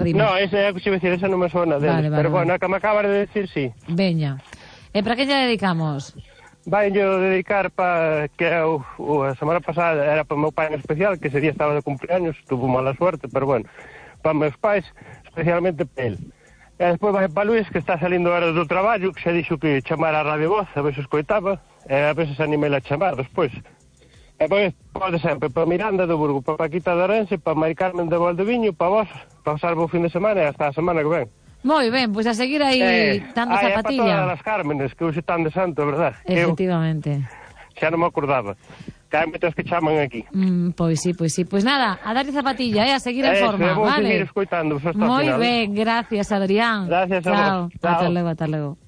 rima. No, esa non me sona dele. Pero bueno, a que me acabas de decir, sí. Veña. E para que lle dedicamos? Vai yo dedicar para que a semana pasada era para o meu pai en especial, que ese día estaba de cumpleaños, tuvo mala suerte, pero bueno, para meus pais, especialmente para él. E despois vai para Luís, que está salindo ahora do traballo, que xa dixo que chamara a Radio Voz, a ver se escoitaba, e a veces animei a chamar despois. E pois pode sempre para Miranda do Burgo, para Paquita de Orense, para Mari Carmen de Valdeviño, para vos, para pasar o fin de semana e hasta a semana que ven. Moi ben, pois a seguir aí dando zapatilla. É para todas as Cármenes, que hoxe están de santo, verdad? Efectivamente. Xa non me acordaba. Que hai moitos que chaman aquí. Pois sí. Pois nada, a darlle zapatilla, a seguir en forma, vou vale? seguir escoitando. Moi ben, gracias, Adrián. Gracias a vos. Chao. Ata logo.